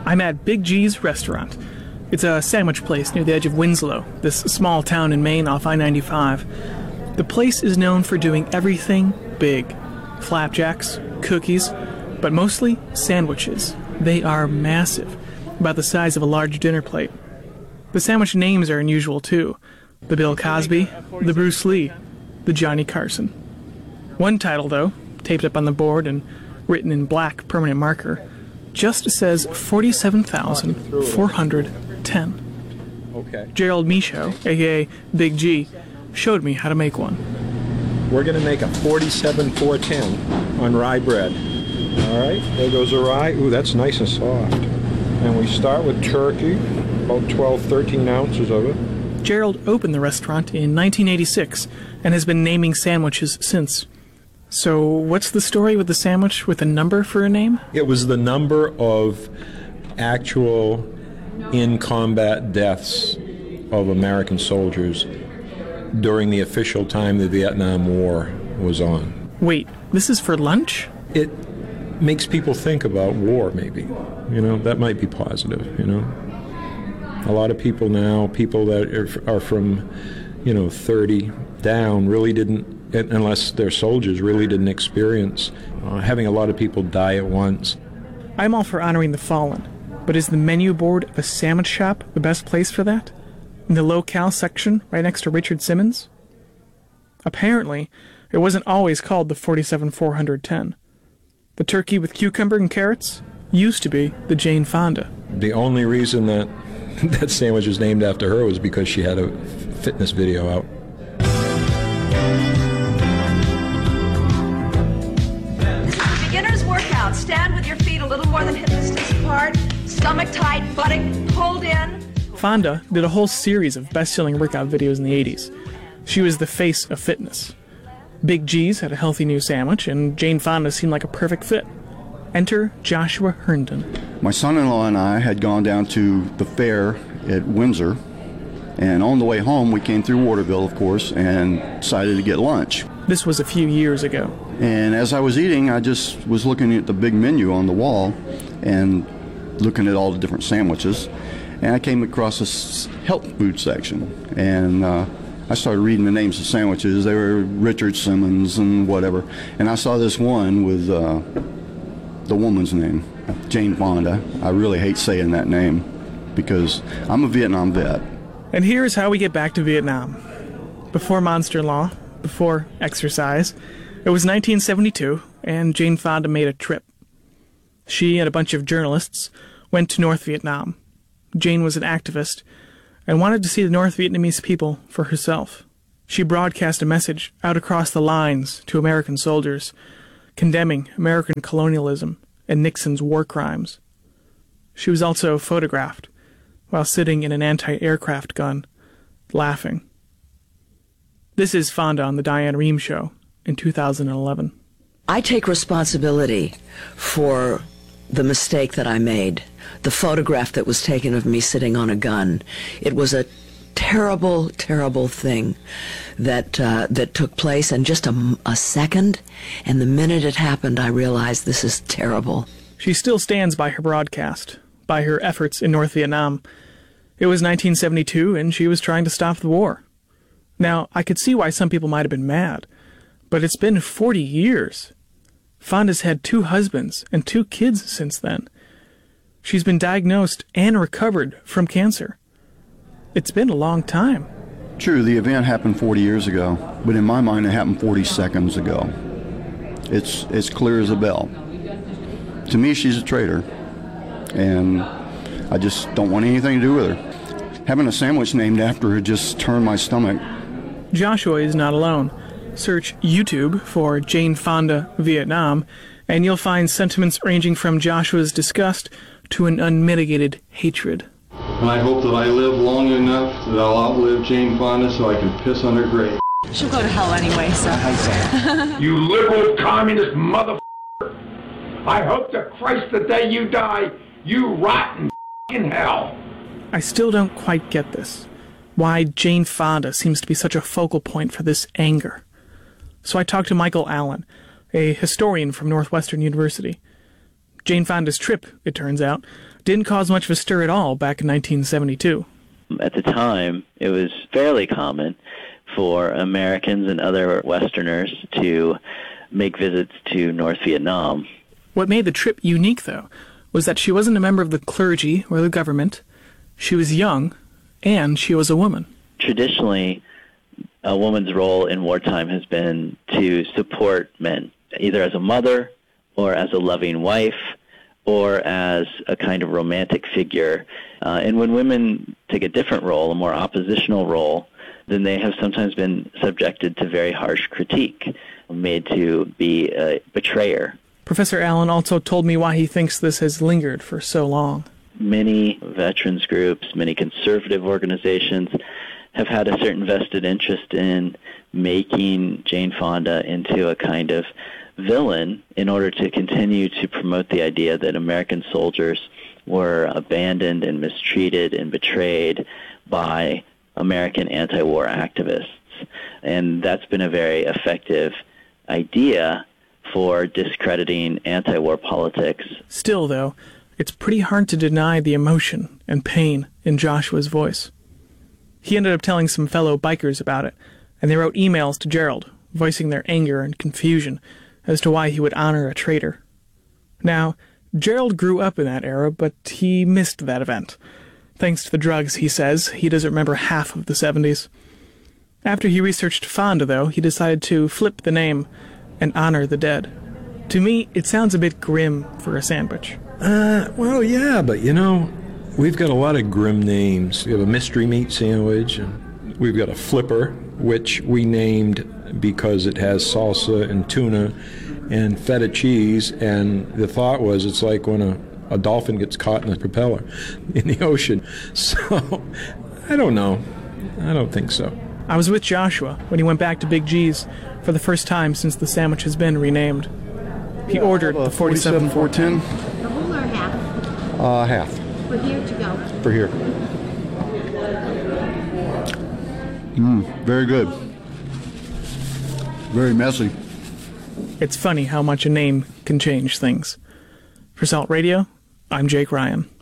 I'm at Big G's Restaurant. It's a sandwich place near the edge of Winslow, this small town in Maine off I-95. The place is known for doing everything big. Flapjacks, cookies, but mostly sandwiches. They are massive, about the size of a large dinner plate. The sandwich names are unusual too. The Bill Cosby, the Bruce Lee, the Johnny Carson. One title, though, taped up on the board and written in black permanent marker, just says 47,410. Okay. Gerald Michaud, aka Big G, showed me how to make one. We're going to make a 47,410 on rye bread. All right, there goes the rye. Ooh, that's nice and soft. And we start with turkey, about 12, 13 ounces of it. Gerald opened the restaurant in 1986 and has been naming sandwiches since. So what's the story with the sandwich with a number for a name? It was the number of actual in-combat deaths of American soldiers during the official time the Vietnam War was on. Wait, this is for lunch? It makes people think about war, maybe. You know, that might be positive, you know. A lot of people now, people that are from, 30 down, really didn't, unless they're soldiers, really didn't experience having a lot of people die at once. I'm all for honoring the fallen, but is the menu board of a sandwich shop the best place for that? In the locale section right next to Richard Simmons? Apparently, it wasn't always called the 47,410. The turkey with cucumber and carrots used to be the Jane Fonda. The only reason that that sandwich was named after her was because she had a fitness video out. Beginner's workout. Stand with your feet a little more than hip distance apart. Stomach tight, buttock pulled in. Fonda did a whole series of best-selling workout videos in the 80s. She was the face of fitness. Big G's had a healthy new sandwich, and Jane Fonda seemed like a perfect fit. Enter Joshua Herndon. My son-in-law and I had gone down to the fair at Windsor, and on the way home we came through Waterville, of course, and decided to get lunch. This was a few years ago. And as I was eating, I just was looking at the big menu on the wall and looking at all the different sandwiches, and I came across this health food section, and I started reading the names of sandwiches. They were Richard Simmons and whatever, and I saw this one with the woman's name, Jane Fonda. I really hate saying that name because I'm a Vietnam vet. And here's how we get back to Vietnam. Before Monster Law, before exercise, it was 1972, and Jane Fonda made a trip. She and a bunch of journalists went to North Vietnam. Jane was an activist and wanted to see the North Vietnamese people for herself. She broadcast a message out across the lines to American soldiers, condemning American colonialism and Nixon's war crimes. She was also photographed while sitting in an anti-aircraft gun, laughing. This is Fonda on The Diane Rehm Show in 2011. I take responsibility for the mistake that I made, the photograph that was taken of me sitting on a gun. It was a terrible, terrible thing that took place in just a second, and the minute it happened, I realized this is terrible. She still stands by her broadcast, by her efforts in North Vietnam. It was 1972, and she was trying to stop the war. Now, I could see why some people might have been mad, but it's been 40 years. Fonda's had 2 husbands and 2 kids since then. She's been diagnosed and recovered from cancer. It's been a long time. True, the event happened 40 years ago, but in my mind it happened 40 seconds ago. It's clear as a bell. To me, she's a traitor, and I just don't want anything to do with her. Having a sandwich named after her just turned my stomach. Joshua is not alone. Search YouTube for Jane Fonda Vietnam, and you'll find sentiments ranging from Joshua's disgust to an unmitigated hatred. And I hope that I live long enough that I'll outlive Jane Fonda so I can piss on her grave. She'll go to hell anyway, so. You liberal communist motherfucker! I hope to Christ the day you die, you rot in hell! I still don't quite get this. Why Jane Fonda seems to be such a focal point for this anger. So I talked to Michael Allen, a historian from Northwestern University. Jane Fonda's trip, it turns out, didn't cause much of a stir at all back in 1972. At the time, it was fairly common for Americans and other Westerners to make visits to North Vietnam. What made the trip unique, though, was that she wasn't a member of the clergy or the government. She was young, and she was a woman. Traditionally, a woman's role in wartime has been to support men, either as a mother or as a loving wife or as a kind of romantic figure. And when women take a different role, a more oppositional role, then they have sometimes been subjected to very harsh critique, made to be a betrayer. Professor Allen also told me why he thinks this has lingered for so long. Many veterans groups, many conservative organizations have had a certain vested interest in making Jane Fonda into a kind of villain in order to continue to promote the idea that American soldiers were abandoned and mistreated and betrayed by American anti-war activists. And that's been a very effective idea for discrediting anti-war politics. Still, though, it's pretty hard to deny the emotion and pain in Joshua's voice. He ended up telling some fellow bikers about it, and they wrote emails to Gerald, voicing their anger and confusion as to why he would honor a traitor. Now, Gerald grew up in that era, but he missed that event. Thanks to the drugs, he says, he doesn't remember half of the 70s. After he researched Fonda, though, he decided to flip the name and honor the dead. To me, it sounds a bit grim for a sandwich. Well, yeah, but we've got a lot of grim names. We have a mystery meat sandwich, and we've got a flipper, which we named because it has salsa and tuna and feta cheese, and the thought was it's like when a dolphin gets caught in a propeller in the ocean. So, I don't know. I don't think so. I was with Joshua when he went back to Big G's for the first time since the sandwich has been renamed. He ordered the 47 410. The whole or half? Half. For here to go. For here. Very good. Very messy. It's funny how much a name can change things. For Salt Radio, I'm Jake Ryan.